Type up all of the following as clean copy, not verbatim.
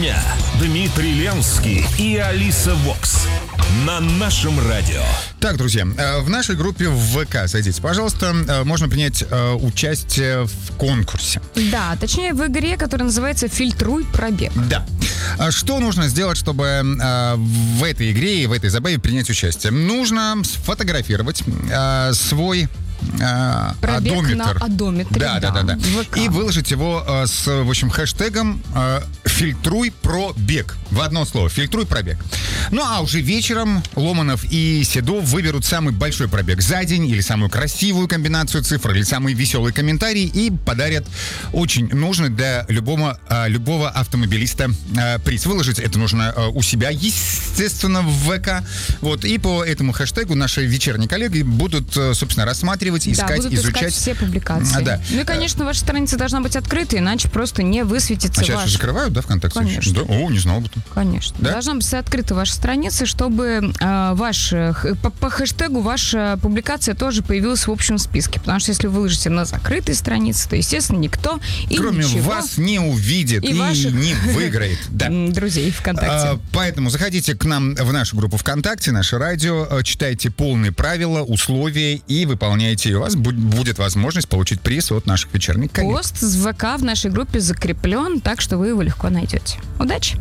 дня. Дмитрий Ленский и Алиса Вокс. На нашем радио. Так, друзья, в нашей группе в ВК, зайдите, пожалуйста, можно принять участие в конкурсе. Да, точнее в игре, которая называется «Фильтруй пробег». Да. Что нужно сделать, чтобы в этой игре и в этой забаве принять участие? Нужно сфотографировать свой пробег одометр. На одометре, Да. ВК. И выложить его с, в общем, хэштегом «Фильтруй пробег». В одно слово. «Фильтруй пробег». Ну, а уже вечером Ломанов и Седов выберут самый большой пробег за день, или самую красивую комбинацию цифр, или самый веселый комментарий, и подарят очень нужный для любого автомобилиста приз. Выложить это нужно у себя, естественно, в ВК. Вот. И по этому хэштегу наши вечерние коллеги будут, собственно, рассматривать, искать, будут изучать все публикации. Да. Ну и, конечно, ваша страница должна быть открыта, иначе просто не высветится сейчас же закрывают, да, ВКонтакте? Конечно. Да? О, не знал об этом. Конечно. Да? Должна быть открыта ваша страница, чтобы по хэштегу ваша публикация тоже появилась в общем списке. Потому что если вы выложите на закрытой странице, то, естественно, никто и кроме ничего вас не увидит и ваших не выиграет. Да. друзей ВКонтакте. Поэтому заходите к нам в нашу группу ВКонтакте, наше радио, читайте полные правила, условия и выполняйте. И у вас будет возможность получить приз от наших вечерних коллег. Пост с ВК в нашей группе закреплен, так что вы его легко найдете. Удачи!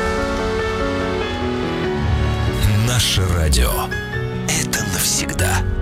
Наше радио. Это навсегда.